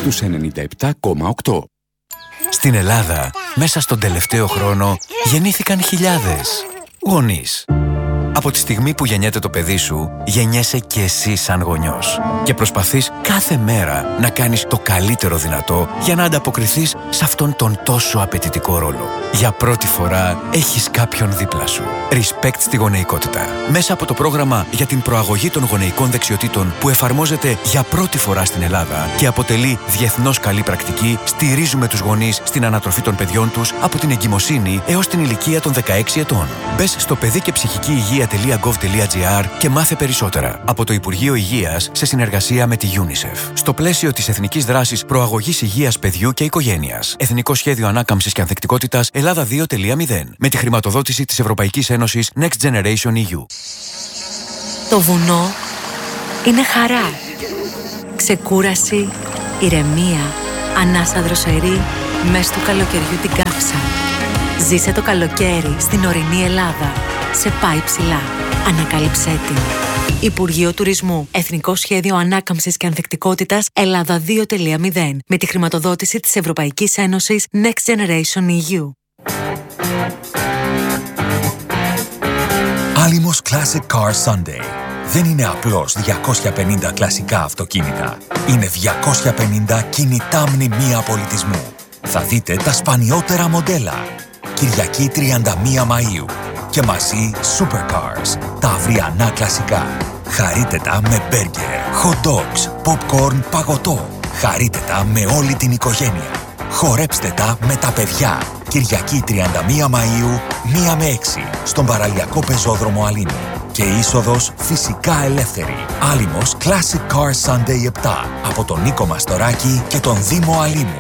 στους 97,8. Στην Ελλάδα, μέσα στον τελευταίο χρόνο, γεννήθηκαν χιλιάδες γονείς. Από τη στιγμή που γεννιέται το παιδί σου, γεννιέσαι και εσύ σαν γονιός. Και προσπαθείς κάθε μέρα να κάνεις το καλύτερο δυνατό για να ανταποκριθείς σε αυτόν τον τόσο απαιτητικό ρόλο. Για πρώτη φορά έχεις κάποιον δίπλα σου. Respect στη γονεϊκότητα. Μέσα από το πρόγραμμα για την προαγωγή των γονεϊκών δεξιοτήτων που εφαρμόζεται για πρώτη φορά στην Ελλάδα και αποτελεί διεθνώς καλή πρακτική, στηρίζουμε τους γονείς στην ανατροφή των παιδιών τους από την εγκυμοσύνη έως την ηλικία των 16 ετών. Μπες στο παιδική-ψυχική-υγεία.gov.gr και μάθε περισσότερα από το Υπουργείο Υγείας σε συνεργασία με τη UNICEF. Στο πλαίσιο της Εθνικής Δράσης Προαγωγής Υγείας Παιδιού και Οικογένειας. Εθνικό Σχέδιο Ανάκαμψης και Ανθεκτικότητας Ελλάδα 2.0. Με τη χρηματοδότηση της Ευρωπαϊκής Ένωσης Next Generation EU. Το βουνό είναι χαρά. Ξεκούραση, ηρεμία, ανάσα δροσερή, μες του καλοκαιριού την κάψα. Ζήσε το καλοκαίρι στην ορεινή Ελλάδα. Σε πάει ψηλά. Ανακάλυψέ την. Υπουργείο Τουρισμού. Εθνικό Σχέδιο Ανάκαμψης και Ανθεκτικότητας Ελλάδα 2.0. Με τη χρηματοδότηση της Ευρωπαϊκής Ένωσης Next Generation EU. Άλυμος Classic Car Sunday. Δεν είναι απλώς 250 κλασικά αυτοκίνητα. Είναι 250 κινητά μνημεία πολιτισμού. Θα δείτε τα σπανιότερα μοντέλα. Κυριακή 31 Μαΐου. Και μαζί Supercars, τα αυριανά κλασικά. Χαρείτε τα με μπέργκερ, hot dogs, popcorn, παγωτό. Χαρείτε τα με όλη την οικογένεια. Χορέψτε τα με τα παιδιά. Κυριακή 31 Μαΐου, 1 με 6, στον παραλιακό πεζόδρομο Αλήνου. Και είσοδος φυσικά ελεύθερη. Άλυμος Classic Car Sunday 7, από τον Νίκο Μαστοράκη και τον Δήμο Αλήνου.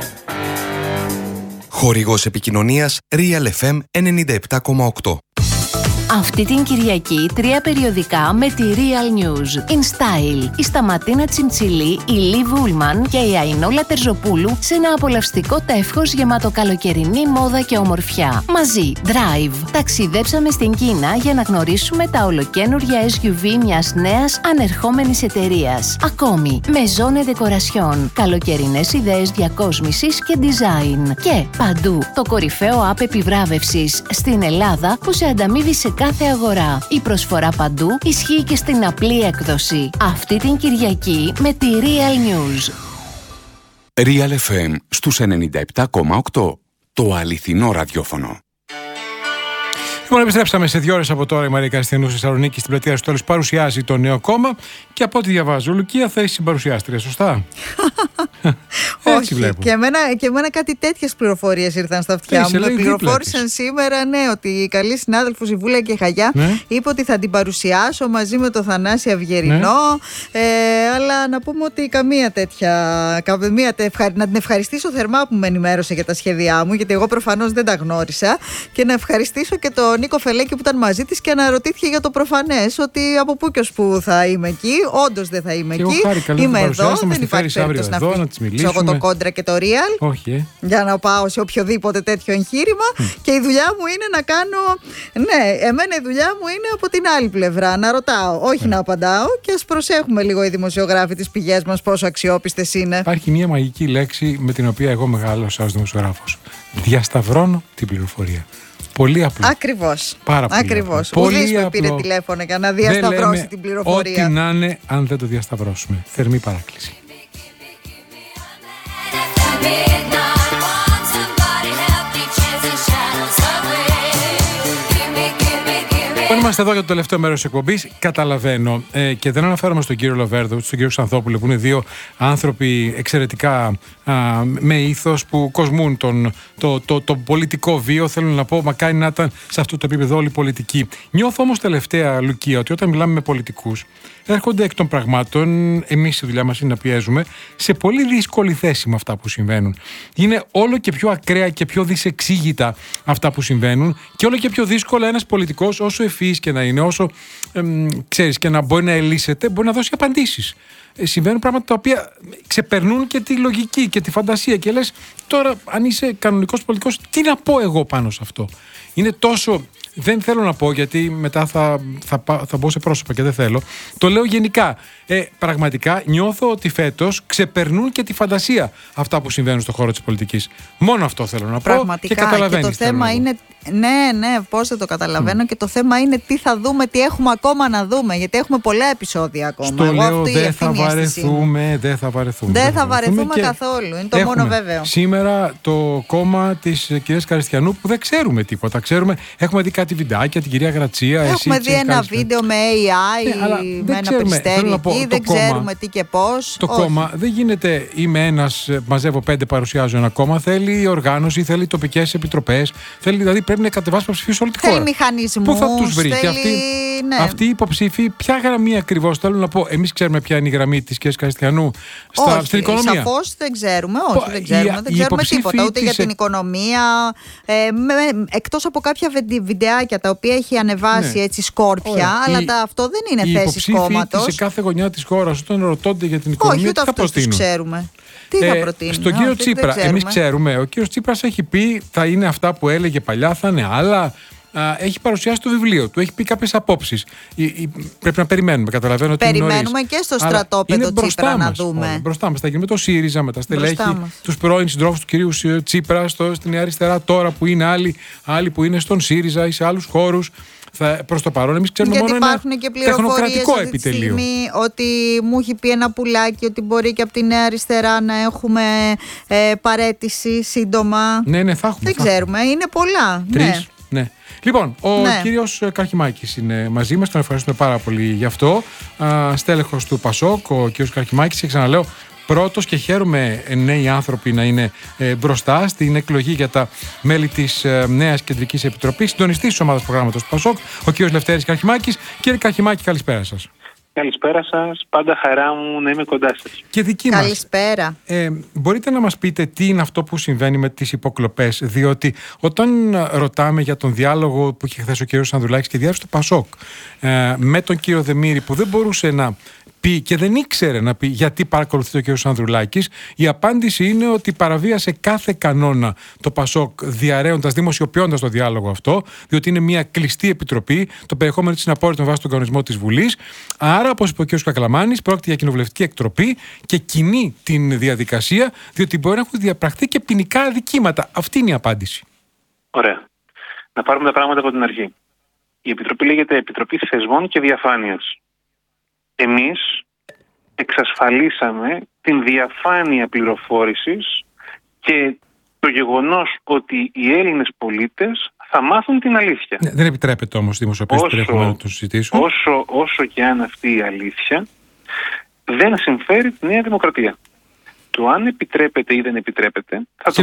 Χορηγός επικοινωνίας Real FM 97,8. Αυτή την Κυριακή 3 περιοδικά με τη Real News. In Style, η Σταματίνα Τσιμτσιλή, η Λι Βούλμαν και η Αϊνόλα Τερζοπούλου σε ένα απολαυστικό τεύχος γεμάτο καλοκαιρινή μόδα και ομορφιά. Μαζί, Drive. Ταξιδέψαμε στην Κίνα για να γνωρίσουμε τα ολοκαίνουργια SUV μιας νέας ανερχόμενης εταιρείας. Ακόμη, Maison Decoration. Καλοκαιρινές ιδέες διακόσμησης και design. Και παντού, το κορυφαίο app επιβράβευσης στην Ελλάδα που σε ανταμείβει σε κάθε αγορά. Η προσφορά παντού ισχύει και στην απλή έκδοση. Αυτή την Κυριακή με τη Real News. Real FM στους 97,8. Το αληθινό ραδιόφωνο. Λοιπόν, επιστρέψαμε σε 2 ώρες από τώρα. Η Μαρία Καστιανού στη Θεσσαλονίκη, στην πλατεία Αριστοτέλους, παρουσιάζει το νέο κόμμα και από ό,τι διαβάζω, Λουκία θα είσαι συμπαρουσιάστρια, σωστά? Όχι, και εμένα κάτι τέτοιες πληροφορίες ήρθαν στα αυτιά μου. Με πληροφόρησαν σήμερα, ναι, ότι η καλή συνάδελφος η Βούλια Κεχαγιά είπε ότι θα την παρουσιάσω μαζί με τον Θανάση Αυγερινό. Αλλά να πούμε ότι καμία τέτοια. Να την ευχαριστήσω θερμά που με ενημέρωσε για τα σχέδιά μου, γιατί εγώ προφανώς δεν τα γνώρισα. Και να ευχαριστήσω και τον Νίκο Φελέκη που ήταν μαζί της και αναρωτήθηκε για το προφανές, ότι από πού και ως πού θα είμαι εκεί. Όντως δεν θα είμαι εκεί. Είμαι εδώ, δεν υπάρχει περίπτωση να αφήσω εγώ το κόντρα και το real. Όχι. Για να πάω σε οποιοδήποτε τέτοιο εγχείρημα. Και η δουλειά μου είναι να κάνω. Ναι, εμένα η δουλειά μου είναι από την άλλη πλευρά. Να ρωτάω, όχι να απαντάω. Και ας προσέχουμε λίγο οι δημοσιογράφοι τις πηγές μας πόσο αξιόπιστες είναι. Υπάρχει μια μαγική λέξη με την οποία εγώ μεγάλωσα ως δημοσιογράφος. Διασταυρώνω την πληροφορία. Πολύ απλό. Ακριβώς. Πάρα πολύ. Ακριβώς. Ουδής με πήρε τηλέφωνο για να διασταυρώσει την πληροφορία. Ό,τι να είναι, αν δεν το διασταυρώσουμε. Θερμή παράκληση. Είμαστε εδώ για το τελευταίο μέρος της εκπομπής. Καταλαβαίνω και δεν αναφέρομαι στον κύριο Λοβέρδο, στον κύριο Ξανθόπουλο, που είναι δύο άνθρωποι εξαιρετικά με ήθος που κοσμούν το πολιτικό βίο. Θέλω να πω, μακάρι να ήταν σε αυτό το επίπεδο όλοι οι πολιτικοί. Νιώθω όμως τελευταία, Λουκία, ότι όταν μιλάμε με πολιτικούς, έρχονται εκ των πραγμάτων, εμείς η δουλειά μας είναι να πιέζουμε, σε πολύ δύσκολη θέση με αυτά που συμβαίνουν. Είναι όλο και πιο ακραία και πιο δυσεξήγητα αυτά που συμβαίνουν και όλο και πιο δύσκολα ένας πολιτικός, όσο ευφυής και να είναι, όσο ξέρεις και να μπορεί να ελύσεται, μπορεί να δώσει απαντήσεις. Συμβαίνουν πράγματα τα οποία ξεπερνούν και τη λογική και τη φαντασία και λες, τώρα αν είσαι κανονικός πολιτικός, τι να πω εγώ πάνω σε αυτό. Είναι τόσο δεν θέλω να πω, γιατί μετά θα μπω σε πρόσωπα και δεν θέλω. Το λέω γενικά. Πραγματικά νιώθω ότι φέτος ξεπερνούν και τη φαντασία αυτά που συμβαίνουν στον χώρο της πολιτικής. Μόνο αυτό θέλω να πω. Πραγματικά. Και καταλαβαίνεις. Και το θέμα είναι. Ναι, πώς δεν το καταλαβαίνω. Και το θέμα είναι τι θα δούμε, τι έχουμε ακόμα να δούμε. Γιατί έχουμε πολλά επεισόδια ακόμα. Στο λέω, δεν θα βαρεθούμε. Δεν θα βαρεθούμε καθόλου. Είναι το μόνο βέβαιο. Σήμερα το κόμμα της κυρίας Καριστιανού που δεν ξέρουμε τίποτα. Έχουμε δει κάτι βιντεάκια, την κυρία Γρατσία. Έχουμε δει ένα βίντεο με AI, με ένα περιστέρι εκεί. Δεν ξέρουμε τι και πώς. Το κόμμα δεν γίνεται. Είμαι ένας, μαζεύω 5, παρουσιάζω ένα κόμμα. Θέλει οργάνωση, θέλει τοπικές επιτροπές. Δηλαδή πρέπει να κατεβάσει υποψηφίους όλη τη χώρα. Θέλει μηχανισμούς. Πού θα τους βρει? Και αυτοί οι υποψήφοι, ποια γραμμή ακριβώς? Θέλω να πω, εμείς ξέρουμε ποια είναι η γραμμή της κυρίας Καριστιανού στην οικονομία. Σαφώς δεν ξέρουμε. Όχι, δεν ξέρουμε τίποτα. Ούτε για την οικονομία. Εκτός από κάποια βιντεάκια τα οποία έχει ανεβάσει έτσι σκόρπια, αλλά αυτό δεν είναι θέσεις κόμματος. Σε κάθε γωνιά της χώρας, όταν ρωτώνται για την οικονομία, όχι, ούτε αυτούς τους ξέρουμε. Τι θα προτείνει? Στον κύριο Τσίπρα, εμείς ξέρουμε. Ο κύριος Τσίπρας έχει πει θα είναι αυτά που έλεγε παλιά, θα είναι άλλα. Έχει παρουσιάσει το βιβλίο του, έχει πει κάποιες απόψεις. Πρέπει να περιμένουμε, καταλαβαίνω ότι περιμένουμε και στο στρατόπεδο Τσίπρα να δούμε. Μπροστά μας, θα γίνει με το ΣΥΡΙΖΑ, με τα στελέχη, τους πρώην συντρόφους του κυρίου Τσίπρα στην Νέα Αριστερά, τώρα που είναι άλλοι που είναι στον ΣΥΡΙΖΑ ή σε άλλους χώρους. Προς το παρόν, εμείς ξέρουμε μόνο ένα τεχνοκρατικό επιτελείο. Ότι μου έχει πει ένα πουλάκι ότι μπορεί και από τη Νέα Αριστερά να έχουμε παραίτηση σύντομα. Ναι, θα έχουμε. Δεν ξέρουμε, είναι πολλά. 3, ναι. Λοιπόν, ο κύριος Καρχημάκης είναι μαζί μας, τον ευχαριστούμε πάρα πολύ γι' αυτό. Στέλεχος του ΠΑΣΟΚ, ο κύριος Καρχημάκης, και ξαναλέω, πρώτος, και χαίρομαι νέοι άνθρωποι να είναι μπροστά στην εκλογή για τα μέλη της νέας Κεντρικής Επιτροπής, συντονιστής της ομάδας προγράμματος του ΠΑΣΟΚ, ο κύριος Λευτέρης Καρχημάκης. Κύριε Καρχημάκη, καλησπέρα σας. Καλησπέρα σας. Πάντα χαρά μου να είμαι κοντά σας. Και δική μας. Καλησπέρα. Μπορείτε να μας πείτε τι είναι αυτό που συμβαίνει με τις υποκλοπές? Διότι όταν ρωτάμε για τον διάλογο που είχε χθες ο κύριος Ανδρουλάκης και διάβασε το ΠΑΣΟΚ με τον κύριο Δεμήρη, που δεν μπορούσε να πει και δεν ήξερε να πει γιατί παρακολουθεί ο κ. Ανδρουλάκης, η απάντηση είναι ότι παραβίασε κάθε κανόνα το ΠΑΣΟΚ, διαρρέοντας, δημοσιοποιώντας το διάλογο αυτό, διότι είναι μια κλειστή επιτροπή, το περιεχόμενο της είναι απόρριτο με βάση τον κανονισμό της Βουλής. Άρα, όπως είπε ο κ. Κακλαμάνης, πρόκειται για κοινοβουλευτική εκτροπή και κινεί την διαδικασία, διότι μπορεί να έχουν διαπραχθεί και ποινικά αδικήματα. Αυτή είναι η απάντηση. Ωραία. Να πάρουμε τα πράγματα από την αρχή. Η επιτροπή λέγεται Επιτροπή Θεσμών και Διαφάνειας. Εμείς εξασφαλίσαμε την διαφάνεια πληροφόρησης και το γεγονός ότι οι Έλληνες πολίτες θα μάθουν την αλήθεια. Δεν επιτρέπεται όμως δημοσιοποίηση του περιεχομένου των συζητήσεων. Όσο και αν αυτή η αλήθεια δεν συμφέρει τη Νέα Δημοκρατία. Το αν επιτρέπεται ή δεν επιτρέπεται θα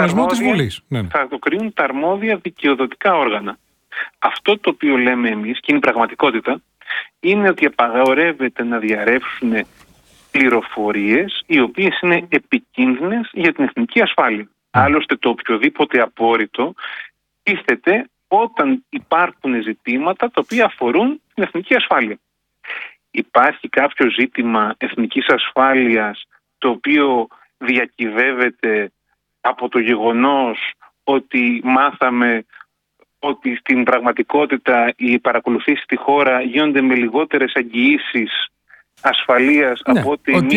το κρίνουν τα αρμόδια δικαιοδοτικά όργανα. Αυτό το οποίο λέμε εμείς, και είναι η πραγματικότητα, είναι ότι απαγορεύεται να διαρρεύσουν πληροφορίες οι οποίες είναι επικίνδυνες για την εθνική ασφάλεια. Άλλωστε το οποιοδήποτε απόρριτο τίθεται όταν υπάρχουν ζητήματα τα οποία αφορούν την εθνική ασφάλεια. Υπάρχει κάποιο ζήτημα εθνικής ασφάλειας το οποίο διακυβεύεται από το γεγονός ότι μάθαμε ότι στην πραγματικότητα οι παρακολουθήσεις στη χώρα γίνονται με λιγότερες εγγυήσεις ασφαλείας από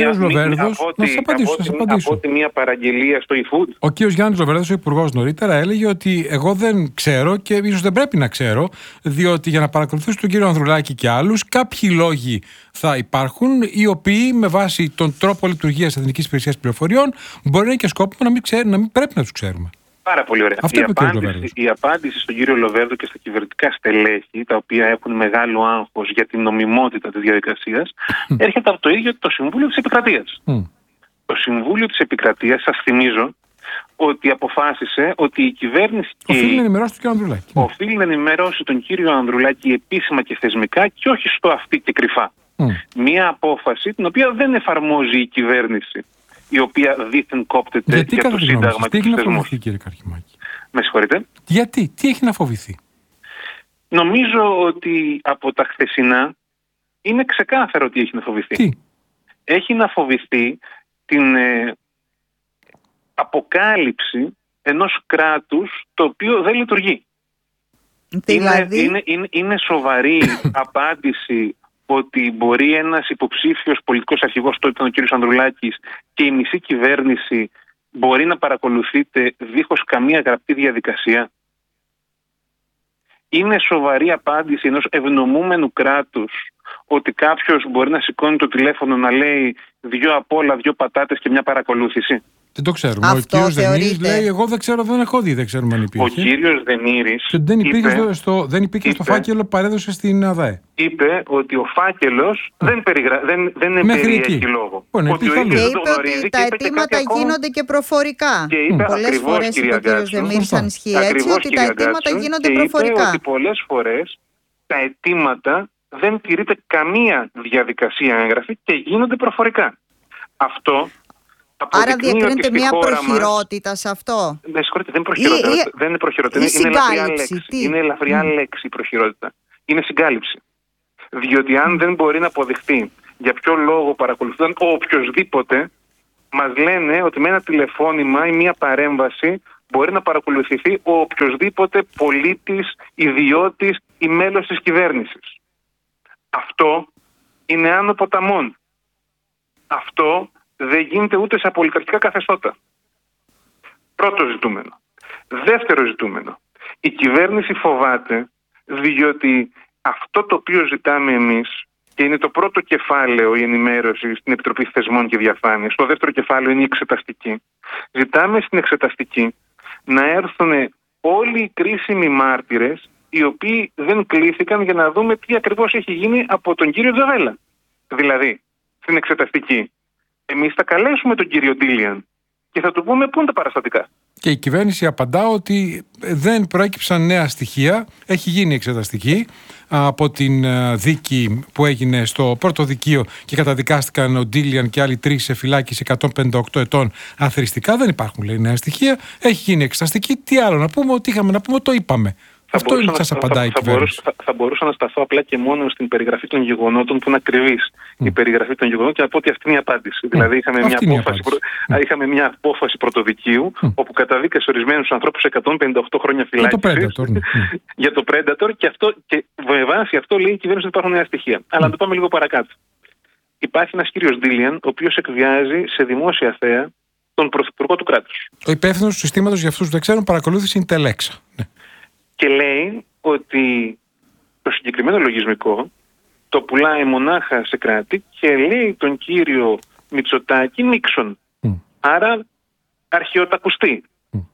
ότι μια παραγγελία στο eFood. Ο κ. Γιάννης Λοβέρδος, ο υπουργός, νωρίτερα έλεγε ότι εγώ δεν ξέρω και ίσως δεν πρέπει να ξέρω, διότι για να παρακολουθήσω τον κύριο Ανδρουλάκη και άλλους, κάποιοι λόγοι θα υπάρχουν, οι οποίοι με βάση τον τρόπο λειτουργίας της Εθνικής Υπηρεσίας Πληροφοριών μπορεί να είναι και σκόπιμο να μην πρέπει να τους ξέρουμε. Πάρα πολύ ωραία. Η απάντηση στον κύριο Λοβέρδο και στα κυβερνητικά στελέχη, τα οποία έχουν μεγάλο άγχος για την νομιμότητα της διαδικασίας, έρχεται από το ίδιο το Συμβούλιο της Επικρατείας. Το Συμβούλιο της Επικρατείας, σας θυμίζω, ότι αποφάσισε ότι η κυβέρνηση οφείλει να ενημερώσει τον κύριο Ανδρουλάκη. Οφείλει να ενημερώσει τον κύριο Ανδρουλάκη επίσημα και θεσμικά και όχι στο αυτή και κρυφά. Μία απόφαση την οποία δεν εφαρμόζει η κυβέρνηση, η οποία δίθεν κόπτεται για το Σύνταγμα και τους θεσμούς. Τι έχει να φοβηθεί, κύριε Καρχημάκη? Με συγχωρείτε. Γιατί, τι έχει να φοβηθεί? Νομίζω ότι από τα χθεσινά είναι ξεκάθαρο τι έχει να φοβηθεί. Τι? Έχει να φοβηθεί την αποκάλυψη ενός κράτους το οποίο δεν λειτουργεί. Δηλαδή... Είναι σοβαρή απάντηση ότι μπορεί ένας υποψήφιος πολιτικός αρχηγός, τότε ήταν ο κ. Ανδρουλάκης, και η μισή κυβέρνηση μπορεί να παρακολουθείτε δίχως καμία γραπτή διαδικασία? Είναι σοβαρή απάντηση ενός ευνομούμενου κράτους ότι κάποιος μπορεί να σηκώνει το τηλέφωνο να λέει 2 απ' όλα, 2 πατάτες και μια παρακολούθηση? Δεν το ξέρουμε. Ο κύριος Δενήρης λέει: εγώ δεν ξέρω, δεν έχω δει, δεν ξέρουμε αν υπήρχε. Ο κύριος Δενήρης δεν υπήρχε στο φάκελο που παρέδωσε στην ΑΔΑΕ. Είπε ότι ο φάκελος δεν περιέχει λόγο. Και είπε ότι τα αιτήματα γίνονται και προφορικά. Πολλές φορές είπε ο κύριος Δενήρης, αν ισχύει έτσι, ότι τα αιτήματα γίνονται προφορικά. Είπε ότι πολλές φορές τα αιτήματα δεν τηρείται καμία διαδικασία έγγραφη και γίνονται προφορικά. Αυτό. Άρα διακρίνεται μια προχειρότητα σε αυτό? Με συγχωρείτε, δεν είναι προχειρότητα. Είναι ελαφριά λέξη η προχειρότητα. Είναι συγκάλυψη. Διότι αν δεν μπορεί να αποδειχθεί για ποιο λόγο παρακολουθούνταν οποιοσδήποτε, μας λένε ότι με ένα τηλεφώνημα ή μια παρέμβαση μπορεί να παρακολουθηθεί ο οποιοσδήποτε πολίτης, ιδιώτης ή μέλος της κυβέρνησης. Αυτό είναι άνω ποταμών. Αυτό δεν γίνεται ούτε σε απολυταρχικά καθεστώτα. Πρώτο ζητούμενο. Δεύτερο ζητούμενο. Η κυβέρνηση φοβάται, διότι αυτό το οποίο ζητάμε εμείς, και είναι το πρώτο κεφάλαιο η ενημέρωση στην Επιτροπή Θεσμών και Διαφάνειας, το δεύτερο κεφάλαιο είναι η εξεταστική. Ζητάμε στην εξεταστική να έρθουν όλοι οι κρίσιμοι μάρτυρες, οι οποίοι δεν κλήθηκαν, για να δούμε τι ακριβώς έχει γίνει από τον κύριο Τζαβέλα. Δηλαδή, στην εξεταστική, εμείς θα καλέσουμε τον κύριο Ντίλιαν και θα του πούμε πού είναι τα παραστατικά. Και η κυβέρνηση απαντά ότι δεν προέκυψαν νέα στοιχεία. Έχει γίνει εξεταστική από την δίκη που έγινε στο πρώτο δικείο και καταδικάστηκαν ο Ντίλιαν και άλλοι 3 σε φυλάκιση 158 ετών αθρηστικά. Δεν υπάρχουν, λέει, νέα στοιχεία. Έχει γίνει εξεταστική. Τι άλλο να πούμε? Ότι είχαμε να πούμε, το είπαμε. Αυτό είναι που σας απαντάει η κυβέρνηση. Θα μπορούσα να σταθώ απλά και μόνο στην περιγραφή των γεγονότων, που είναι ακριβής η περιγραφή των γεγονότων, και να πω ότι αυτή είναι η απάντηση. Δηλαδή, είχαμε μια απόφαση πρωτοδικείου, όπου καταδίκασε ορισμένους ανθρώπους σε 158 χρόνια φυλάκισης για το Predator, και με βάση αυτό λέει η κυβέρνηση ότι υπάρχουν νέα στοιχεία. Αλλά να το πάμε λίγο παρακάτω. Υπάρχει ένας κύριος Ντίλιαν, ο οποίος εκβιάζει σε δημόσια θέα τον πρωθυπουργό του κράτους. Ο υπεύθυνος του συστήματος, για αυτούς που δεν ξέρουν, παρακολούθησε είναι Τελέξα. Και λέει ότι το συγκεκριμένο λογισμικό το πουλάει μονάχα σε κράτη και λέει τον κύριο Μητσοτάκη Νίξον. Άρα αρχαιοτακουστή.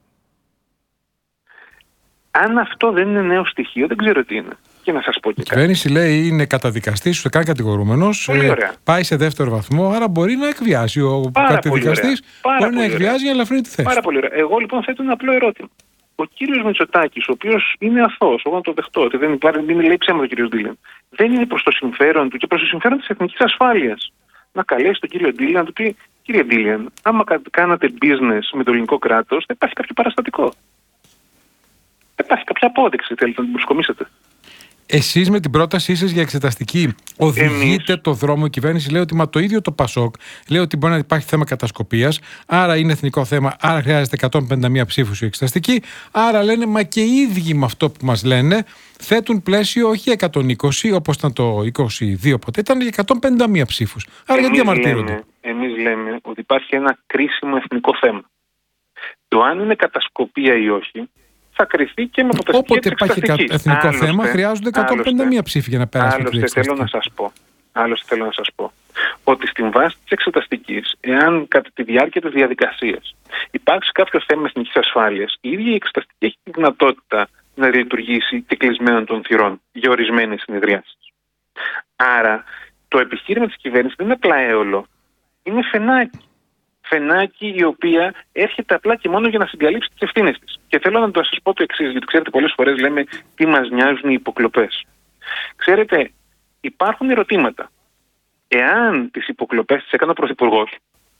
Αν αυτό δεν είναι νέο στοιχείο, δεν ξέρω τι είναι. Και να σας πω και η κυβέρνηση λέει είναι καταδικαστής, ούτε καν κατηγορούμενος. Πάει σε δεύτερο βαθμό, άρα μπορεί να εκβιάζει. Ο καταδικαστής μπορεί να εκβιάζει για να ελαφρύνει τη θέση. Πάρα πολύ ωραία. Εγώ λοιπόν θέτω ένα απλό ερώτημα. Ο κύριος Μητσοτάκης, ο οποίος είναι αθώος, εγώ να το δεχτώ, ότι δεν λέει ψέματα ο κύριος Ντίλιαν, δεν είναι προς το συμφέρον του και προς το συμφέρον της εθνικής ασφάλειας να καλέσει τον κύριο Ντίλιαν, να του πει: κύριε Ντίλιαν, άμα κάνατε business με το ελληνικό κράτος, θα υπάρχει κάποιο παραστατικό. Θα υπάρχει κάποια απόδειξη, θέλετε να την προσκομίσετε. Εσείς με την πρότασή σας για εξεταστική οδηγείτε το δρόμο? Η κυβέρνηση λέει ότι το ίδιο το ΠΑΣΟΚ λέει ότι μπορεί να υπάρχει θέμα κατασκοπίας, άρα είναι εθνικό θέμα, άρα χρειάζεται 151 ψήφους η εξεταστική. Άρα λένε, μα και οι ίδιοι με αυτό που μας λένε θέτουν πλαίσιο όχι 120 όπως ήταν το 22 ποτέ, ήταν για 151 ψήφους. Άρα γιατί διαμαρτύρονται? Εμείς λέμε ότι υπάρχει ένα κρίσιμο εθνικό θέμα. Το αν είναι κατασκοπία ή όχι θα κριθεί και με αποτελεσματική εξεταστική. Όποτε υπάρχει εθνικό θέμα, χρειάζονται 151 ψήφοι για να περάσει. Άλλωστε θέλω να σας πω ότι στην βάση της εξεταστικής, εάν κατά τη διάρκεια της διαδικασίας υπάρξει κάποιο θέμα εθνικής ασφάλειας, η ίδια η εξεταστική έχει τη δυνατότητα να λειτουργήσει και κλεισμένων των θυρών για ορισμένες συνεδριάσεις. Άρα το επιχείρημα της κυβέρνησης δεν είναι απλά έολο, είναι φενάκι. Φενάκι η οποία έρχεται απλά και μόνο για να συγκαλύψει τις ευθύνες της. Και θέλω να σας πω το εξής, γιατί ξέρετε, πολλές φορές λέμε τι μας νοιάζουν οι υποκλοπές. Ξέρετε, υπάρχουν ερωτήματα. Εάν τις υποκλοπές τις έκανε ο Πρωθυπουργός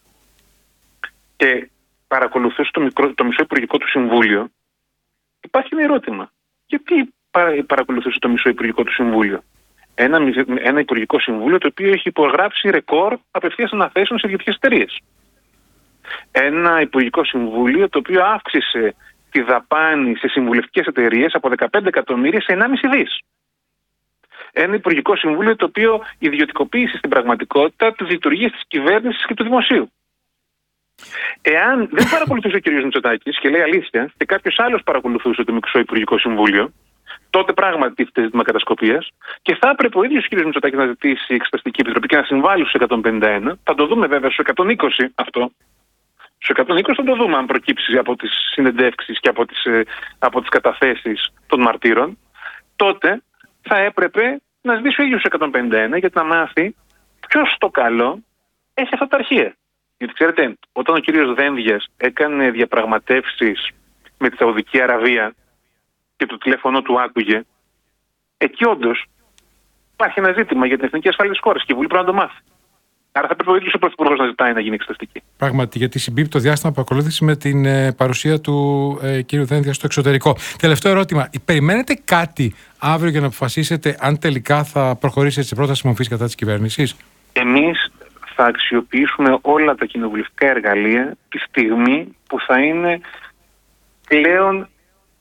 και παρακολουθούσε το μισό υπουργικό του συμβούλιο, υπάρχει ένα ερώτημα. Γιατί παρακολουθούσε το μισό υπουργικό του συμβούλιο? Ένα υπουργικό συμβούλιο το οποίο έχει υπογράψει ρεκόρ απευθείας αναθέσεων σε ιδιωτικές εταιρείες. Ένα υπουργικό συμβούλιο το οποίο αύξησε τη δαπάνη σε συμβουλευτικές εταιρείες από 15 εκατομμύρια σε 1,5 δις. Ένα Υπουργικό Συμβούλιο το οποίο ιδιωτικοποίησε στην πραγματικότητα τις λειτουργίες της κυβέρνησης και του δημοσίου. Εάν δεν παρακολουθούσε ο κ. Μητσοτάκης, και λέει αλήθεια, και κάποιος άλλος παρακολουθούσε το Μεικτό Υπουργικό Συμβούλιο, τότε πράγματι τίθεται ζήτημα κατασκοπίας και θα έπρεπε ο ίδιος ο κ. Μητσοτάκης να ζητήσει Εξεταστική Επιτροπή και να συμβάλλει στους 151. Θα το δούμε βέβαια στους 120 αυτό. Στους 120 θα το δούμε αν προκύψει από τις συνεντεύξεις και από τις καταθέσεις των μαρτύρων. Τότε θα έπρεπε να ζητήσει ο ίδιος στους 151 γιατί να μάθει ποιος στο καλό έχει αυτά τα αρχεία. Γιατί ξέρετε, όταν ο κύριος Δένδιας έκανε διαπραγματεύσεις με τη Σαουδική Αραβία και το τηλέφωνο του άκουγε, εκεί όντως υπάρχει ένα ζήτημα για την εθνική ασφάλεια της χώρας και η Βουλή πρέπει να το μάθει. Άρα θα πρέπει ο ίδιος ο Πρωθυπουργός να ζητάει να γίνει εξεταστική. Πράγματι, γιατί συμπίπτει το διάστημα που ακολούθησε με την παρουσία του κύριου Δένδια στο εξωτερικό. Τελευταίο ερώτημα. Περιμένετε κάτι αύριο για να αποφασίσετε αν τελικά θα προχωρήσετε σε πρόταση μορφής κατά της κυβέρνησης? Εμείς θα αξιοποιήσουμε όλα τα κοινοβουλευτικά εργαλεία τη στιγμή που θα είναι πλέον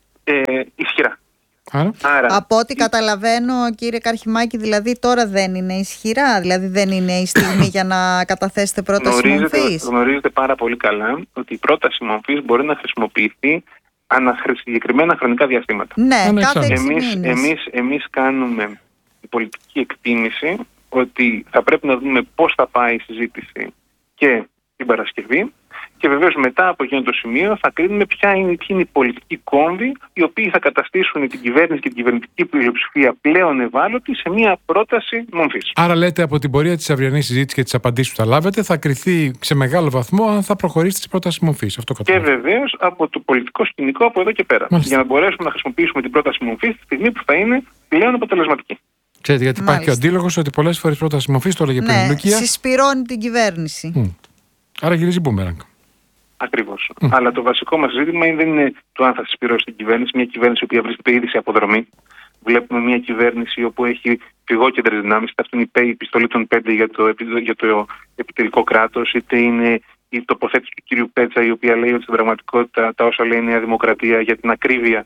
ισχυρά. Άρα, από ό,τι καταλαβαίνω, κύριε Καρχιμάκη, δηλαδή τώρα δεν είναι ισχυρά, δηλαδή δεν είναι η στιγμή για να καταθέσετε πρόταση μορφής. Γνωρίζετε πάρα πολύ καλά ότι η πρόταση μορφής μπορεί να χρησιμοποιηθεί συγκεκριμένα χρονικά διαστήματα. Ναι, κάθε 6 μήνες. Εμείς κάνουμε πολιτική εκτίμηση ότι θα πρέπει να δούμε πώς θα πάει η συζήτηση και την Παρασκευή και βεβαίως μετά από εκείνο το σημείο θα κρίνουμε ποια είναι οι πολιτικοί κόμβοι οι οποίοι θα καταστήσουν την κυβέρνηση και την κυβερνητική πλειοψηφία πλέον ευάλωτη σε μια πρόταση μορφής. Άρα λέτε από την πορεία της αυριανής συζήτησης και τις απαντήσεις που θα λάβετε θα κριθεί σε μεγάλο βαθμό αν θα προχωρήσετε σε πρόταση μορφής. Και βεβαίως από το πολιτικό σκηνικό από εδώ και πέρα. Μάλιστα. Για να μπορέσουμε να χρησιμοποιήσουμε την πρόταση μορφής τη στιγμή που θα είναι πλέον αποτελεσματική. Ξέρετε, γιατί υπάρχει και ο αντίλογος ότι πολλές φορές πρόταση μορφής, το έλεγε πριν η Λουκία, συσπυρώνει την κυβέρνηση. Άρα γυρίζει μπούμεραγκ. Ακριβώς. Αλλά το βασικό μας ζήτημα δεν είναι το αν θα συσπυρώσει την κυβέρνηση. Μια κυβέρνηση που βρίσκεται ήδη σε αποδρομή. Βλέπουμε μια κυβέρνηση όπου έχει φυγόκεντρες δυνάμεις. Είτε αυτή είναι η επιστολή των 5 για το επιτελικό κράτος, είτε είναι η τοποθέτηση του κ. Πέτσα, η οποία λέει ότι στην πραγματικότητα τα όσα λέει η Νέα Δημοκρατία για την ακρίβεια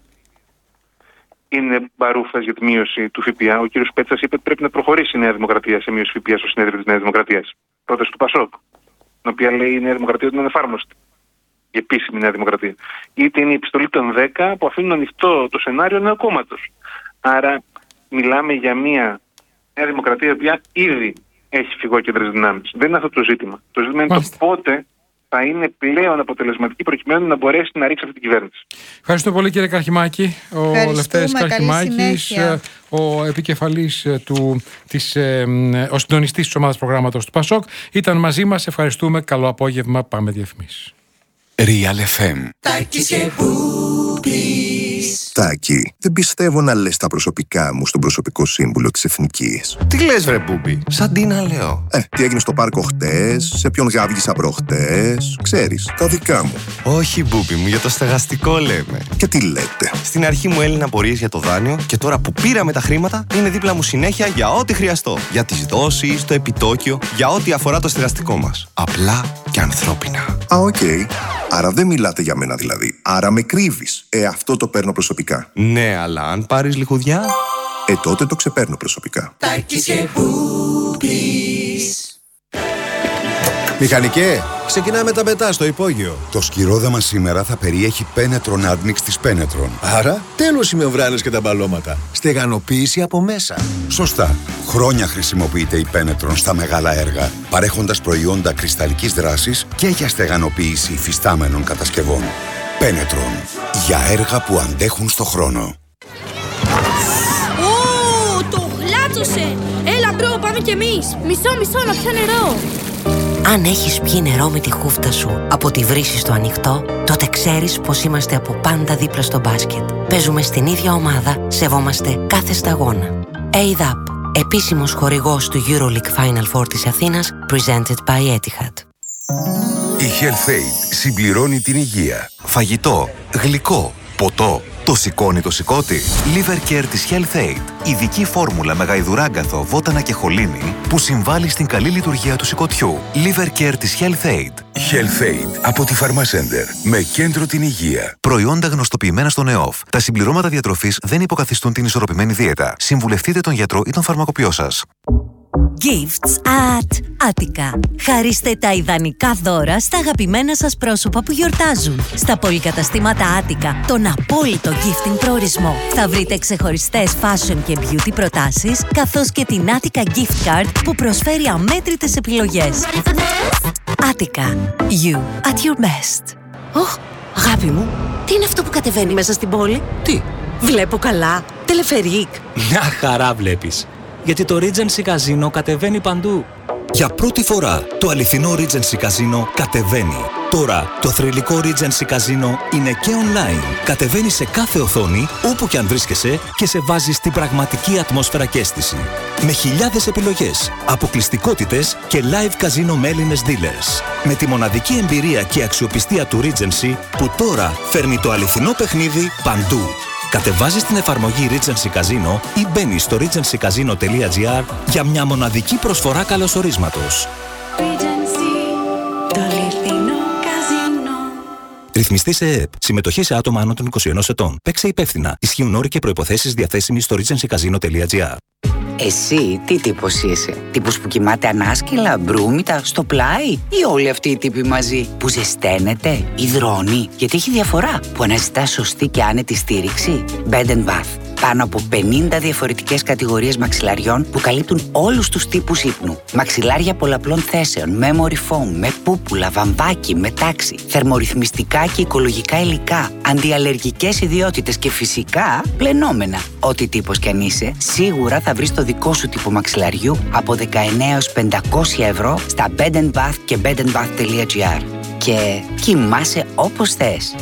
είναι μπαρούφας για τη μείωση του ΦΠΑ. Ο κ. Πέτσας είπε ότι πρέπει να προχωρήσει η Νέα Δημοκρατία σε μείωση ΦΠΑ στο συνέδριο της Νέας Δημοκρατίας. Πρόταση του Πασόκ, την οποία λέει η Νέα Δημοκρατία ότι είναι ανεφάρμοστη. Η επίσημη Νέα Δημοκρατία. Είτε είναι η επιστολή των 10 που αφήνουν ανοιχτό το σενάριο νέου κόμματος. Άρα μιλάμε για μια Νέα Δημοκρατία η οποία ήδη έχει φυγόκεντρες δυνάμεις. Δεν είναι αυτό το ζήτημα. Το ζήτημα είναι το πότε θα είναι πλέον αποτελεσματική προκειμένου να μπορέσει να ρίξει αυτή την κυβέρνηση. Ευχαριστώ πολύ, κύριε Καρχιμάκη. Ο Λευτέρης Καρχιμάκης, ο επικεφαλής ο συντονιστής της ομάδας προγράμματος του ΠΑΣΟΚ, ήταν μαζί μας. Ευχαριστούμε. Καλό απόγευμα. Πάμε διαφημίσεις. Real FM. Τάκη, δεν πιστεύω να λες τα προσωπικά μου στον προσωπικό σύμβουλο της Εθνικής. Τι λες βρε Μπούμπι, σαν τι να λέω. Τι έγινε στο πάρκο χτες, σε ποιον γάβγισα προχτές, ξέρεις, τα δικά μου. Όχι Μπούμπι μου, για το στεγαστικό λέμε. Και τι λέτε. Στην αρχή μου έλυνα απορίες για το δάνειο και τώρα που πήραμε τα χρήματα είναι δίπλα μου συνέχεια για ό,τι χρειαστώ. Για τις δόσεις, το επιτόκιο, για ό,τι αφορά το στεγαστικό μας. Απλά και ανθρώπινα. Οκ. Άρα δεν μιλάτε για μένα δηλαδή. Άρα με κρύβεις. Αυτό το παίρνω προσωπικά. Ναι, αλλά αν πάρεις λιχουδιά... τότε το ξεπαίρνω προσωπικά. Μηχανικέ, ξεκινάμε τα πετά στο υπόγειο. Το σκυρόδαμα σήμερα θα περιέχει Penetron Admix της Penetron. Άρα, τέλος οι μεμβράνες και τα μπαλώματα. Στεγανοποίηση από μέσα. Σωστά. Χρόνια χρησιμοποιείται η Penetron στα μεγάλα έργα, παρέχοντας προϊόντα κρυσταλλικής δράσης και για στεγανοποίηση υφιστάμενων κατασκευών. Penetron. Για έργα που αντέχουν στο χρόνο. Το γλάτσωσε! Έλα μπρο, πάμε κι εμείς! Μισό, να πιω νερό! Αν έχεις πιει νερό με τη χούφτα σου από τη βρύση στο ανοιχτό, τότε ξέρεις πως είμαστε από πάντα δίπλα στο μπάσκετ. Παίζουμε στην ίδια ομάδα, σεβόμαστε κάθε σταγόνα. ADAP, επίσημος χορηγός του EuroLeague Final Four της Αθήνας, presented by Etihad. Η Health Aid συμπληρώνει την υγεία. Φαγητό, γλυκό, ποτό. Το σηκώνει το σηκώτη. Liver Care της Health Aid. Ειδική φόρμουλα με γαϊδουράγκαθο, βότανα και χολίνη που συμβάλλει στην καλή λειτουργία του σηκωτιού. Liver Care της Health Aid. Health Aid από τη Pharmacenter. Με κέντρο την υγεία. Προϊόντα γνωστοποιημένα στον ΕΟΦ. Τα συμπληρώματα διατροφής δεν υποκαθιστούν την ισορροπημένη δίαιτα. Συμβουλευτείτε τον γιατρό ή τον φαρμακοποιό σας. Gifts at Attica. Χαρίστε τα ιδανικά δώρα στα αγαπημένα σας πρόσωπα που γιορτάζουν. Στα πολυκαταστήματα Attica, τον απόλυτο gifting προορισμό. Θα βρείτε ξεχωριστές fashion και beauty προτάσεις, καθώς και την Attica Gift Card που προσφέρει αμέτρητες επιλογές. Attica. You at your best. Αγάπη μου, τι είναι αυτό που κατεβαίνει μέσα στην πόλη? Τι? Βλέπω καλά. Τελεφερίκ. Μια χαρά βλέπεις. Γιατί το Regency Casino κατεβαίνει παντού. Για πρώτη φορά, το αληθινό Regency Casino κατεβαίνει. Τώρα, το θρυλικό Regency Casino είναι και online. Κατεβαίνει σε κάθε οθόνη, όπου και αν βρίσκεσαι, και σε βάζει στην πραγματική ατμόσφαιρα και αίσθηση. Με χιλιάδες επιλογές, αποκλειστικότητες και live casino με Έλληνες dealers. Με τη μοναδική εμπειρία και αξιοπιστία του Regency, που τώρα φέρνει το αληθινό παιχνίδι παντού. Κατεβάζεις την εφαρμογή Regency Casino ή μπαίνεις στο regencycasino.gr για μια μοναδική προσφορά καλωσορίσματος. Regency, το αληθινό καζίνο. Ρυθμιστή σε ΕΕΠ. Συμμετοχή σε άτομα άνω των 21 ετών. Παίξε υπεύθυνα. Ισχύουν όροι και προϋποθέσεις διαθέσιμοι στο regencycasino.gr. Εσύ τι τύπος είσαι? Τύπος που κοιμάται ανάσκελα, μπρούμητα, στο πλάι, ή όλοι αυτοί οι τύποι μαζί? Που ζεσταίνεται, υδρώνει? Γιατί έχει διαφορά. Που αναζητά σωστή και άνετη στήριξη. Bed & Bath. Πάνω από 50 διαφορετικές κατηγορίες μαξιλαριών που καλύπτουν όλους τους τύπους ύπνου. Μαξιλάρια πολλαπλών θέσεων, memory foam, με πούπουλα, βαμβάκι, με τάξη, θερμορυθμιστικά και οικολογικά υλικά, αντιαλλεργικές ιδιότητες και φυσικά πλενόμενα. Ό,τι τύπος κι αν είσαι, σίγουρα θα βρεις το δικό σου τύπο μαξιλαριού από 19 έως 500 ευρώ στα Bed & Bath και bedandbath.gr. Και κοιμάσαι όπως θες.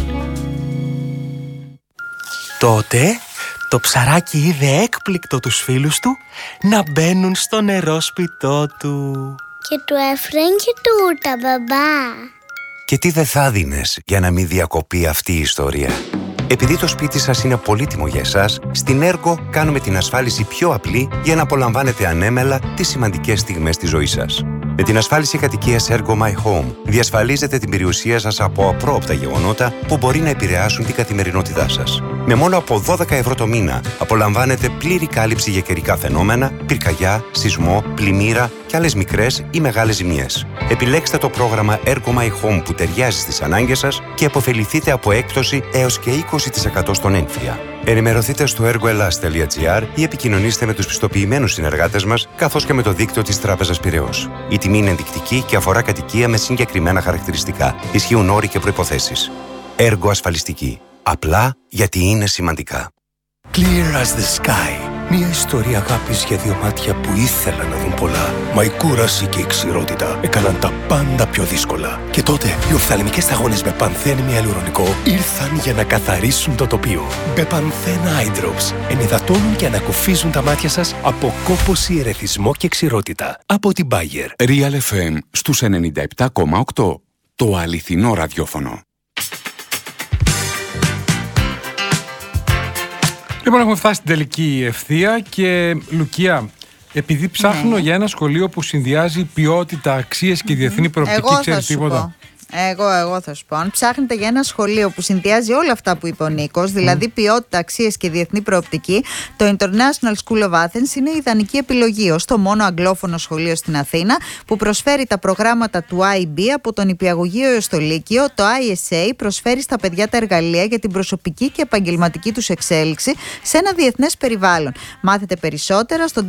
Τότε το ψαράκι είδε έκπληκτο τους φίλους του να μπαίνουν στο νερόσπιτό του. Και του έφεραν και τούρτα, μπαμπά. Και τι δεν θα δίνες για να μην διακοπεί αυτή η ιστορία? Επειδή το σπίτι σας είναι πολύτιμο για εσάς, στην Ergo κάνουμε την ασφάλιση πιο απλή για να απολαμβάνετε ανέμελα τις σημαντικές στιγμές της ζωής σας. Με την ασφάλιση κατοικίας Ergo My Home διασφαλίζετε την περιουσία σας από απρόοπτα γεγονότα που μπορεί να επηρεάσουν την καθημερινότητά σας. Με μόνο από 12 ευρώ το μήνα απολαμβάνετε πλήρη κάλυψη για καιρικά φαινόμενα, πυρκαγιά, σεισμό, πλημμύρα και άλλες μικρές ή μεγάλες ζημιές. Επιλέξτε το πρόγραμμα Ergo My Home που ταιριάζει στις ανάγκες σας και αποφεληθείτε από έκπτωση έως και 20% στον έμφυα. Ενημερωθείτε στο ergoelas.gr ή επικοινωνήστε με τους πιστοποιημένους συνεργάτες μας, καθώς και με το δίκτυο της Τράπεζας Πειραιώς. Η τιμή είναι ενδεικτική και αφορά κατοικία με συγκεκριμένα χαρακτηριστικά. Ισχύουν όροι και προϋποθέσεις. Ergo ασφαλιστική. Απλά γιατί είναι σημαντικά. Clear as the sky. Μια ιστορία αγάπης για δύο μάτια που ήθελαν να δουν πολλά. Μα η κούραση και η ξηρότητα έκαναν τα πάντα πιο δύσκολα. Και τότε οι οφθαλμικές σταγόνες με πανθένη ιαλουρονικό ήρθαν για να καθαρίσουν το τοπίο. Μπεπανθέν Eye Drops ενυδατώνουν και ανακουφίζουν τα μάτια σας από κόπωση, ερεθισμό και ξηρότητα. Από την Bayer. Real FM στους 97,8. Το αληθινό ραδιόφωνο. Λοιπόν, έχουμε φτάσει στην τελική ευθεία και Λουκία, επειδή ψάχνω για ένα σχολείο που συνδυάζει ποιότητα, αξίες και διεθνή προοπτική, ξέρεις τίποτα? Εγώ θα σου πω. Αν ψάχνετε για ένα σχολείο που συνδυάζει όλα αυτά που είπε ο Νίκος, δηλαδή ποιότητα, αξίες και διεθνή προοπτική, το International School of Athens είναι η ιδανική επιλογή ως το μόνο αγγλόφωνο σχολείο στην Αθήνα που προσφέρει τα προγράμματα του IB από τον νηπιαγωγείο έως το λύκειο. Το ISA προσφέρει στα παιδιά τα εργαλεία για την προσωπική και επαγγελματική τους εξέλιξη σε ένα διεθνές περιβάλλον. Μάθετε περισσότερα στο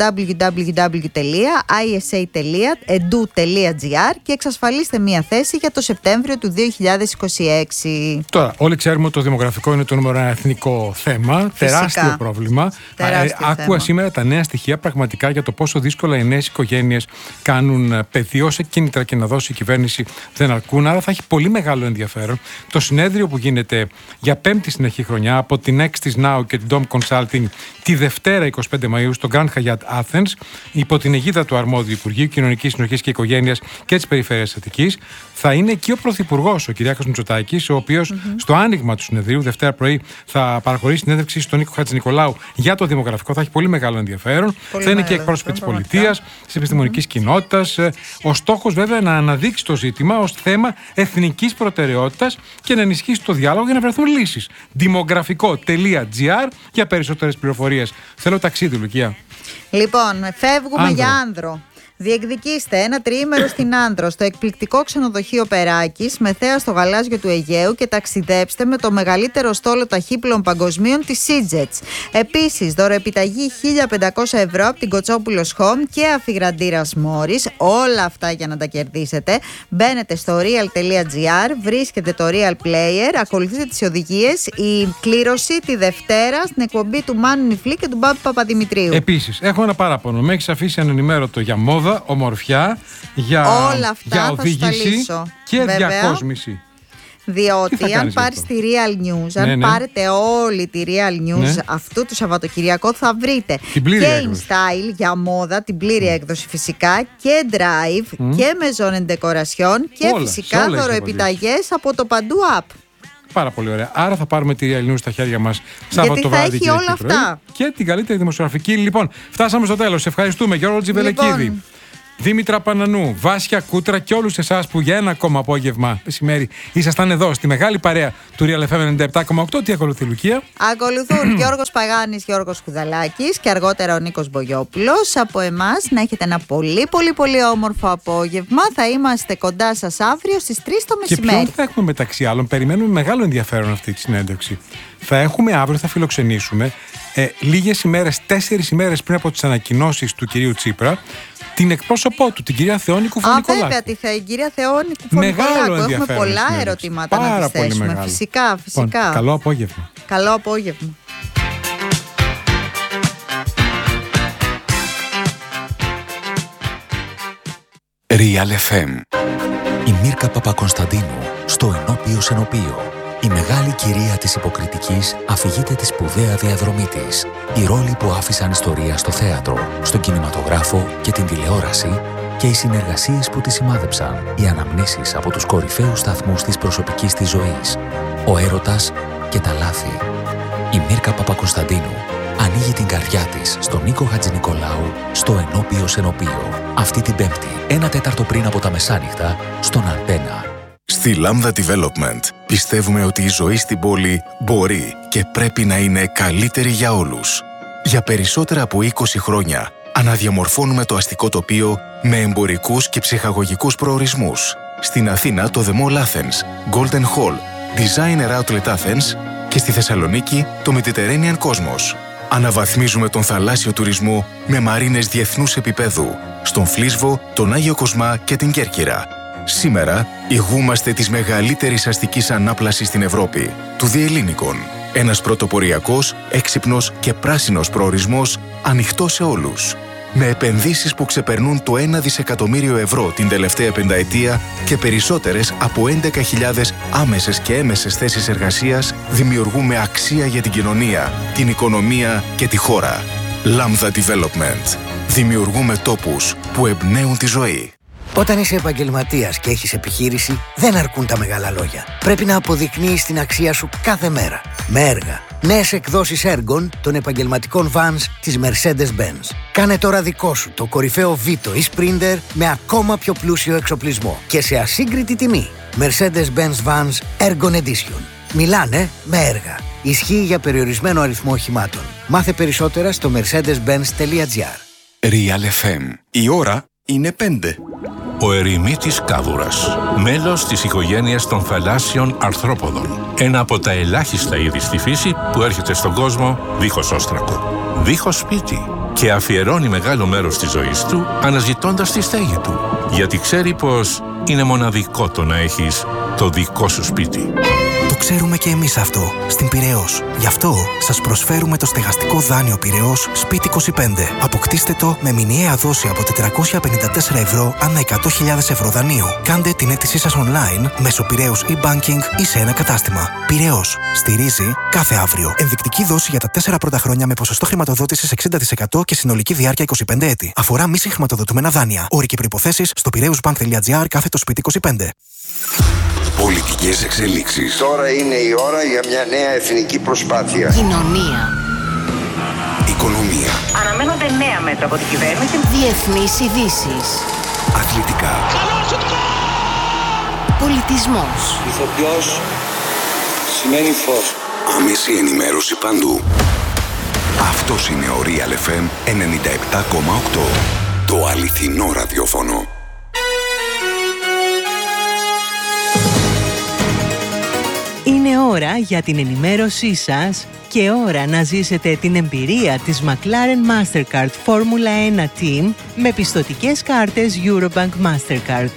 www.isa.edu.gr και εξασφαλίστε μία θέση για το Σεπτέμβριο του 2026. Τώρα, όλοι ξέρουμε ότι το δημογραφικό είναι το νούμερο ένα εθνικό θέμα. Τεράστιο πρόβλημα. Άκουα σήμερα τα νέα στοιχεία πραγματικά για το πόσο δύσκολα οι νέες οικογένειες κάνουν παιδί. Όσα κίνητρα και να δώσει η κυβέρνηση δεν αρκούν. Άρα θα έχει πολύ μεγάλο ενδιαφέρον το συνέδριο που γίνεται για πέμπτη συνεχή χρονιά από την Nextis Now και την Dom Consulting τη Δευτέρα 25 Μαΐου στο Grand Hyatt Athens υπό την αιγίδα του αρμόδιου Υπουργείου Κοινωνικής Συνοχής και Οικογένειας και της Περιφέρειας Αττικής. Θα είναι εκεί ο Πρωθυπουργός, ο Κυριάκος Μητσοτάκης, ο οποίος στο άνοιγμα του συνεδρίου, Δευτέρα πρωί, θα παραχωρήσει συνέντευξη στον Νίκο Χατζηνικολάου για το δημογραφικό. Θα έχει πολύ μεγάλο ενδιαφέρον. Θα είναι και εκπρόσωποι της πολιτείας, της επιστημονικής κοινότητας. Ο στόχος, βέβαια, να αναδείξει το ζήτημα ως θέμα εθνικής προτεραιότητας και να ενισχύσει το διάλογο για να βρεθούν λύσεις. Δημογραφικό.gr για περισσότερες πληροφορίες. Θέλω ταξίδι, Λουκία. Λοιπόν, φεύγουμε για Άνδρο. Διεκδικήστε ένα τριήμερο στην Άνδρο, στο εκπληκτικό ξενοδοχείο Περάκης, με θέα στο γαλάζιο του Αιγαίου, και ταξιδέψτε με το μεγαλύτερο στόλο ταχύπλων παγκοσμίων της SeaJets. Επίσης, δωροεπιταγή 1.500 ευρώ από την Κοτσόπουλος Home και αφιγραντήρας Μόρις. Όλα αυτά για να τα κερδίσετε. Μπαίνετε στο real.gr, βρίσκετε το Real Player, ακολουθείτε τις οδηγίες. Η κλήρωση τη Δευτέρα στην εκπομπή του Μάνου Νιφλή και του Μπάμπη Παπαδημητρίου. Επίσης, έχω ένα παράπονο. Με έχεις αφήσει ανενημέρωτο για μόδα, ομορφιά, για οδήγηση και διακόσμηση. Διότι αν πάρεις τη Real News, αν πάρετε όλη τη Real News αυτού του Σαββατοκυριακό, θα βρείτε και InStyle για μόδα, την πλήρη έκδοση φυσικά, και Drive και Maison & Decoration και φυσικά δωροεπιταγές από το Παντού App. Πάρα πολύ ωραία. Άρα θα πάρουμε τη Real News στα χέρια μας Σάββατο βράδυ και όλα αυτά. Και την καλύτερη δημοσιογραφική. Λοιπόν, φτάσαμε στο τέλος. Ευχαριστούμε, Γιώργο Τζιβελεκίδη, Δήμητρα Πανανού, Βάσια Κούτρα και όλους εσάς που για ένα ακόμα απόγευμα μεσημέρι ήσασταν εδώ στη μεγάλη παρέα του Real FM 97,8. Τι ακολουθεί, Λουκία? Ακολουθούν Γιώργος Παγάνης, Γιώργος Κουδαλάκης και αργότερα ο Νίκος Μπογιόπουλος. Από εμάς να έχετε ένα πολύ όμορφο απόγευμα. Θα είμαστε κοντά σας αύριο στις 3 το μεσημέρι. Και ποιον θα έχουμε μεταξύ άλλων? Περιμένουμε μεγάλο ενδιαφέρον αυτή τη συνέντευξη. Θα έχουμε αύριο, θα φιλοξενήσουμε λίγες ημέρες, 4 ημέρες πριν από τις ανακοινώσεις του κυρίου Τσίπρα, την εκπρόσωπό του, την κυρία Θεόνη Κουφωνικολάκου. Βέβαια, την κυρία Θεόνη Κουφωνικολάκου. Έχουμε πολλά ερωτήματα να της θέσουμε. Φυσικά. Λοιπόν, καλό απόγευμα. Καλό απόγευμα. Real FM. Η Μίρκα Παπακωνσταντίνου στο Ενώπιος Ενωπείο. Η μεγάλη κυρία της υποκριτικής αφηγείται τη σπουδαία διαδρομή της. Οι ρόλοι που άφησαν ιστορία στο θέατρο, στον κινηματογράφο και την τηλεόραση και οι συνεργασίες που τη σημάδεψαν. Οι αναμνήσεις από τους κορυφαίους σταθμούς της προσωπικής της ζωής. Ο έρωτας και τα λάθη. Η Μίρκα Παπακωνσταντίνου ανοίγει την καρδιά της στον Νίκο Χατζηνικολάου στο Ενώπιος Ενωπείο. Αυτή την Πέμπτη, 1/4 πριν από τα μεσάνυχτα, στον Αντένα. Στη Lambda Development πιστεύουμε ότι η ζωή στην πόλη μπορεί και πρέπει να είναι καλύτερη για όλους. Για περισσότερα από 20 χρόνια αναδιαμορφώνουμε το αστικό τοπίο με εμπορικούς και ψυχαγωγικούς προορισμούς. Στην Αθήνα το The Mall Athens, Golden Hall, Designer Outlet Athens και στη Θεσσαλονίκη το Mediterranean Cosmos. Αναβαθμίζουμε τον θαλάσσιο τουρισμό με μαρίνες διεθνούς επίπεδου στον Φλίσβο, τον Άγιο Κοσμά και την Κέρκυρα. Σήμερα ηγούμαστε της μεγαλύτερης αστικής ανάπλασης στην Ευρώπη, του Διελλήνικων. Ένας πρωτοποριακός, έξυπνος και πράσινος προορισμός ανοιχτός σε όλους. Με επενδύσεις που ξεπερνούν το 1 δισεκατομμύριο ευρώ την τελευταία πενταετία και περισσότερες από 11.000 άμεσες και έμεσες θέσεις εργασίας, δημιουργούμε αξία για την κοινωνία, την οικονομία και τη χώρα. Lambda Development. Δημιουργούμε τόπους που εμπνέουν τη ζωή. Όταν είσαι επαγγελματίας και έχεις επιχείρηση, δεν αρκούν τα μεγάλα λόγια. Πρέπει να αποδεικνύεις την αξία σου κάθε μέρα. Με έργα. Νέες εκδόσεις έργων των επαγγελματικών vans της Mercedes-Benz. Κάνε τώρα δικό σου το κορυφαίο Vito ή Sprinter με ακόμα πιο πλούσιο εξοπλισμό και σε ασύγκριτη τιμή. Mercedes-Benz Vans Ergon Edition. Μιλάνε με έργα. Ισχύει για περιορισμένο αριθμό οχημάτων. Μάθε περισσότερα στο mercedes-benz.gr. Real FM. Η ώρα είναι 5. Ο ερημίτης κάδουρας, μέλος της οικογένειας των θαλάσσιων αρθρόποδων. Ένα από τα ελάχιστα είδη στη φύση που έρχεται στον κόσμο δίχως όστρακο, δίχως σπίτι και αφιερώνει μεγάλο μέρος της ζωής του αναζητώντας τη στέγη του. Γιατί ξέρει πως είναι μοναδικό το να έχεις το δικό σου σπίτι. Το ξέρουμε και εμείς αυτό, στην Πειραιώς. Γι' αυτό σας προσφέρουμε το στεγαστικό δάνειο Πειραιώς Σπίτι 25. Αποκτήστε το με μηνιαία δόση από 454 ευρώ ανά 100.000 ευρώ δανείου. Κάντε την αίτησή σας online μέσω Πειραιώς e-banking ή σε ένα κατάστημα. Πειραιώς. Στηρίζει κάθε αύριο. Ενδεικτική δόση για τα 4 πρώτα χρόνια με ποσοστό χρηματοδότησης 60% και συνολική διάρκεια 25 έτη. Αφορά μη συγχρηματοδοτούμενα δάνεια. Όροι και προϋποθέσεις στο piraeusbank.gr/σπίτι 25. Πολιτικές εξελίξεις. Τώρα είναι η ώρα για μια νέα εθνική προσπάθεια. Κοινωνία. Οικονομία. Αναμένονται νέα μέτρα από την κυβέρνηση. Διεθνείς ειδήσεις. Αθλητικά. Πολιτισμός. Ηθοποιός σημαίνει φως. Άμεση ενημέρωση παντού. Αυτός είναι ο Real FM 97,8. Το αληθινό ραδιόφωνο. Είναι ώρα για την ενημέρωσή σας και ώρα να ζήσετε την εμπειρία της McLaren Mastercard Formula 1 Team με πιστωτικές κάρτες Eurobank Mastercard.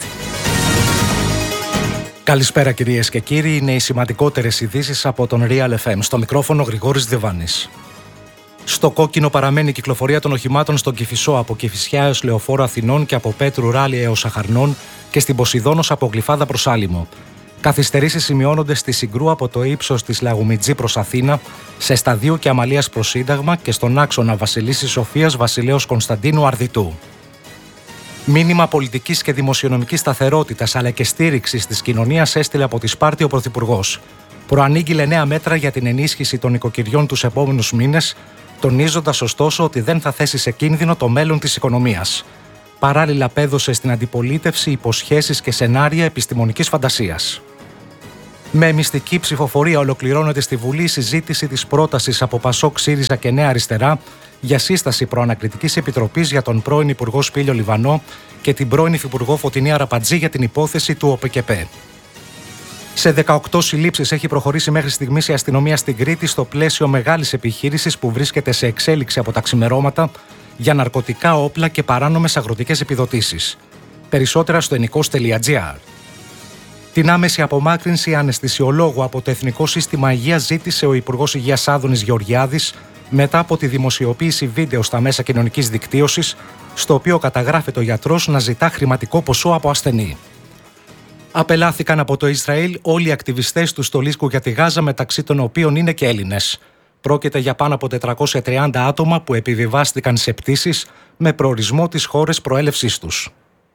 Καλησπέρα κυρίες και κύριοι, είναι οι σημαντικότερες ειδήσεις από τον Real FM. Στο μικρόφωνο Γρηγόρης Διβάνης. Στο κόκκινο παραμένει η κυκλοφορία των οχημάτων στον Κηφισό από Κηφισιά έως Λεωφόρο Αθηνών και από Πέτρου Ράλι έως Αχαρνών και στην Ποσειδώνος από Γλυφάδα προς Άλυμο. Καθυστερήσεις σημειώνονται στη Συγκρού από το ύψος της Λαγουμιτζή προς Αθήνα, σε Σταδίου και Αμαλίας προς Σύνταγμα και στον άξονα Βασιλίσσης Σοφίας Βασιλέως Κωνσταντίνου Αρδιτού. Μήνυμα πολιτικής και δημοσιονομικής σταθερότητας αλλά και στήριξης της κοινωνίας έστειλε από τη Σπάρτη ο Πρωθυπουργός. Προανήγγειλε νέα μέτρα για την ενίσχυση των οικοκυριών τους επόμενους μήνες, τονίζοντας ωστόσο ότι δεν θα θέσει σε κίνδυνο το μέλλον της οικονομίας. Παράλληλα, απέδωσε στην αντιπολίτευση υποσχέσεις και σενάρια επιστημονικής φαντασίας. Με μυστική ψηφοφορία ολοκληρώνεται στη Βουλή η συζήτηση της πρότασης από Πασόκ, ΣΥΡΙΖΑ και Νέα Αριστερά για σύσταση προανακριτικής επιτροπής για τον πρώην Υπουργό Σπήλιο Λιβανό και την πρώην Υφυπουργό Φωτεινή Αραπατζή για την υπόθεση του ΟΠΕΚΕΠΕ. Σε 18 συλλήψεις έχει προχωρήσει μέχρι στιγμής η αστυνομία στην Κρήτη στο πλαίσιο μεγάλης επιχείρησης που βρίσκεται σε εξέλιξη από τα ξημερώματα για ναρκωτικά, όπλα και παράνομες αγροτικές επιδοτήσεις. Περισσότερα στο ενικός.gr. Την άμεση απομάκρυνση αναισθησιολόγου από το Εθνικό Σύστημα Υγείας ζήτησε ο Υπουργός Υγείας Άδωνης Γεωργιάδης μετά από τη δημοσιοποίηση βίντεο στα μέσα κοινωνικής δικτύωσης, στο οποίο καταγράφεται ο γιατρός να ζητά χρηματικό ποσό από ασθενή. Απελάθηκαν από το Ισραήλ όλοι οι ακτιβιστές του στολίσκου για τη Γάζα, μεταξύ των οποίων είναι και Έλληνες. Πρόκειται για πάνω από 430 άτομα που επιβιβάστηκαν σε πτήσεις με προορισμό τις χώρες προέλευσής τους.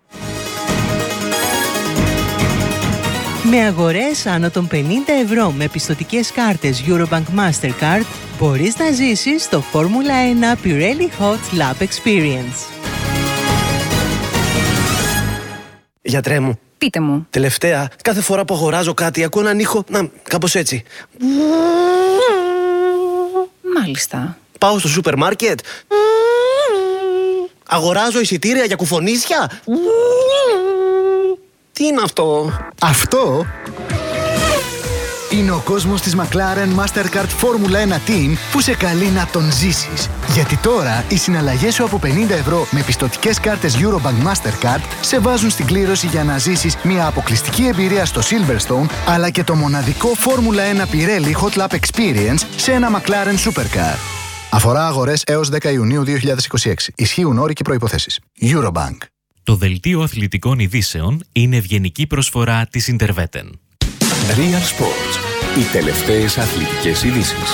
Με αγορές άνω των 50 ευρώ με πιστωτικές κάρτες Eurobank Mastercard μπορείς να ζήσεις το Formula 1 Pirelli Hot Lap Experience. Γιατρέ μου. Πείτε μου. Τελευταία, κάθε φορά που αγοράζω κάτι ακούω έναν ήχο, κάπως έτσι. Μάλιστα. Πάω στο σούπερ μάρκετ. Αγοράζω εισιτήρια για κουφονίσια. Τι είναι αυτό? Αυτό είναι ο κόσμος της McLaren Mastercard Formula 1 Team που σε καλεί να τον ζήσεις. Γιατί τώρα οι συναλλαγές σου από 50 ευρώ με πιστωτικές κάρτες Eurobank Mastercard σε βάζουν στην κλήρωση για να ζήσεις μια αποκλειστική εμπειρία στο Silverstone αλλά και το μοναδικό Formula 1 Pirelli Hot Lap Experience σε ένα McLaren Supercar. Αφορά αγορές έως 10 Ιουνίου 2026. Ισχύουν όροι και προϋποθέσεις. Eurobank. Το δελτίο αθλητικών ειδήσεων είναι ευγενική προσφορά της Interveten. Real Sports. Οι τελευταίες αθλητικές ειδήσεις.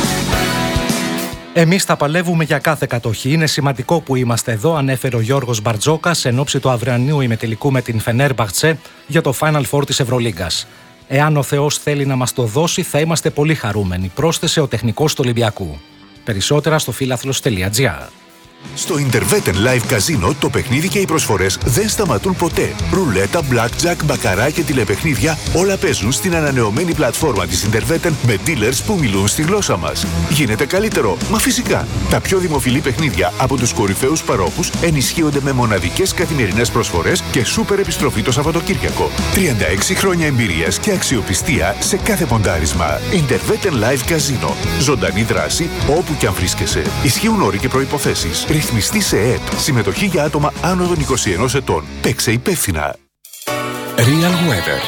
Εμείς θα παλεύουμε για κάθε κατοχή. Είναι σημαντικό που είμαστε εδώ, ανέφερε ο Γιώργος Μπαρτζόκας εν ώψη του αυριανού ημιτελικού με την Φενέρμπαχτσε για το Final Four της Ευρωλίγκας. Εάν ο Θεός θέλει να μας το δώσει, θα είμαστε πολύ χαρούμενοι, πρόσθεσε ο τεχνικός του Ολυμπιακού. Περισσότερα στο φίλαθλος.gr. Στο Interveten Live Casino το παιχνίδι και οι προσφορές δεν σταματούν ποτέ. Ρουλέτα, blackjack, μπακαρά και τηλεπαιχνίδια όλα παίζουν στην ανανεωμένη πλατφόρμα της Interveten με dealers που μιλούν στη γλώσσα μας. Γίνεται καλύτερο, μα φυσικά. Τα πιο δημοφιλή παιχνίδια από τους κορυφαίους παρόχους ενισχύονται με μοναδικές καθημερινές προσφορές και σούπερ επιστροφή το Σαββατοκύριακο. 36 χρόνια εμπειρίας και αξιοπιστία σε κάθε ποντάρισμα. Interveten Live Casino. Ζωντανή δράση όπου και αν βρίσκεσαι. Ισχύουν όροι και προϋποθέσεις. Ρυθμιστή σε ΕΕΠ. Συμμετοχή για άτομα άνω των 21 ετών. Παίξε υπεύθυνα. Real Weather.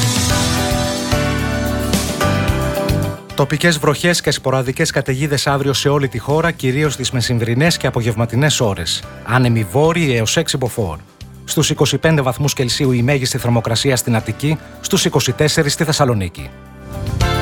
Τοπικές βροχές και σποραδικές καταιγίδες αύριο σε όλη τη χώρα, κυρίως τις μεσημβρινές και απογευματινές ώρες. Άνεμοι βόρειοι έως 6 μποφόρ. Στους 25 βαθμούς Κελσίου η μέγιστη θερμοκρασία στην Αττική, στους 24 στη Θεσσαλονίκη.